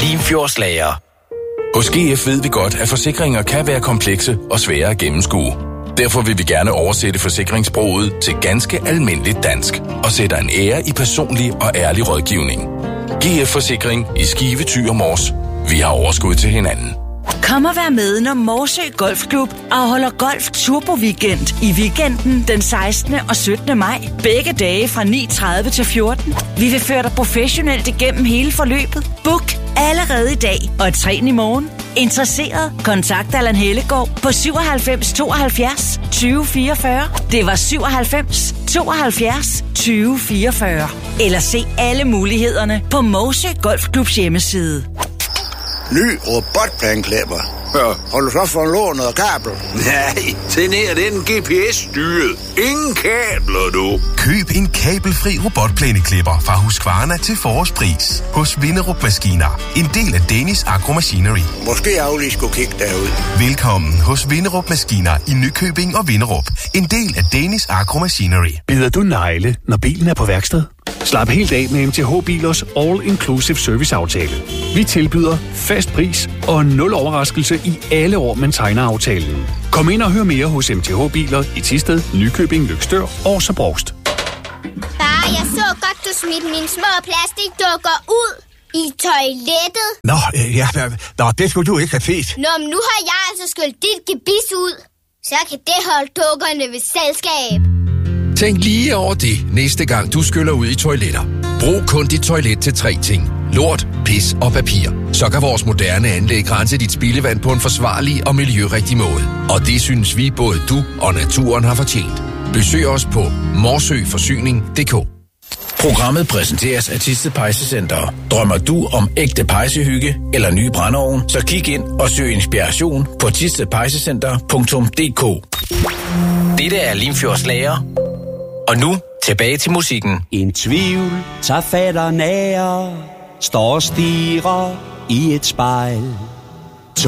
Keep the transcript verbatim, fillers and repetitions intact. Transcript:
Limfjordslager. Hos G F ved vi godt, at forsikringer kan være komplekse og svære at gennemskue. Derfor vil vi gerne oversætte forsikringssproget til ganske almindeligt dansk og sætte en ære i personlig og ærlig rådgivning. G F Forsikring i Skive, Thy og Mors. Vi har overskud til hinanden. Kom og vær med, når Morsø Golfklub afholder Golf Turbo Weekend i weekenden den sekstende og syttende maj. Begge dage fra ni tredive til fjorten. Vi vil føre dig professionelt igennem hele forløbet. Book allerede i dag og træn i morgen. Interesseret? Kontakt Allan Hellegaard på syvoghalvfems tooghalvfjerds tyve fireogfyrre. Det var syvoghalvfems tooghalvfjerds tyve fireogfyrre. Eller se alle mulighederne på Morsø Golfklubs hjemmeside. Ny robotplæneklipper. Ja, har du så fået lånet og kabel? Nej, den her, den er G P S-styret. Ingen kabler, du. Køb en kabelfri robotplæneklipper fra Husqvarna til forårspris. Hos Vinderup Maskiner. En del af Danish Agro Machinery. Måske jeg lige skulle kigge derud. Velkommen hos Vinderup Maskiner i Nykøbing og Vinderup. En del af Danish Agro Machinery. Bider du negle, når bilen er på værksted? Slap helt af med M T H Bilers All-Inclusive Service-aftale. Vi tilbyder fast pris og nul overraskelse i alle år, man tegner aftalen. Kom ind og hør mere hos M T H Biler i Thisted, Nykøbing, Løgstør og så Brovst. Far, jeg så godt, du smidte mine små plastikdukker ud i toilettet. Nå, øh, ja, nå, det skulle du ikke have set. Nå, men nu har jeg altså skyldt dit gebis ud. Så kan det holde dukkerne ved selskab. Tænk lige over det, næste gang du skyller ud i toiletter. Brug kun dit toilet til tre ting. Lort, pis og papir. Så kan vores moderne anlæg rense dit spildevand på en forsvarlig og miljørigtig måde. Og det synes vi både du og naturen har fortjent. Besøg os på morsøforsyning punktum d k. Programmet præsenteres af Thisted Pejsecenter. Drømmer du om ægte pejsehygge eller ny brændeovn, så kig ind og søg inspiration på thisted pejsecenter punktum d k. Dette er Limfjordslager. Og nu tilbage til musikken. En tvivl tager fatter nære, står og stirrer i et spejl.